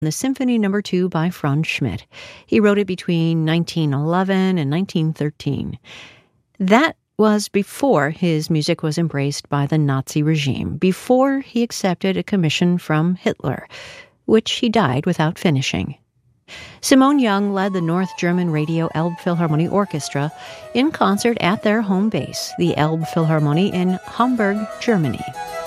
the Symphony No. 2 by Franz Schmidt. He wrote it between 1911 and 1913. That was before his music was embraced by the Nazi regime, before he accepted a commission from Hitler, which he died without finishing. Simone Young led the North German Radio Elbphilharmonie Orchestra in concert at their home base, the Elbphilharmonie in Hamburg, Germany.